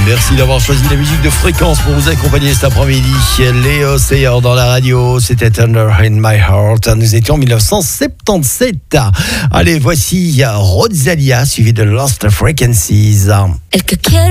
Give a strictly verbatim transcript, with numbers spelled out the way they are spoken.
Merci d'avoir choisi la musique de Fréquence pour vous accompagner cet après-midi. Léo Sayer dans la radio, c'était Thunder in My Heart. Nous étions en dix-neuf cent soixante-dix-sept. Allez, voici Rosalia suivi de Lost Frequencies. El que quiero